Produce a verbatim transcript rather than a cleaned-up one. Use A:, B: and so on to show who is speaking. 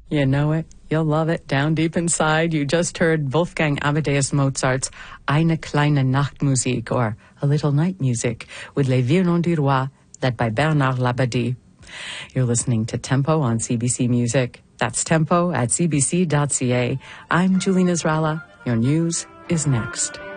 A: You know it. You'll love it. Down deep inside, you just heard Wolfgang Amadeus Mozart's Eine kleine Nachtmusik, or A Little Night Music, with Les Violons du Roi, led by Bernard Labadie. You're listening to Tempo on C B C Music. That's tempo at c b c dot c a. I'm Julie Nasrallah. Your news is next.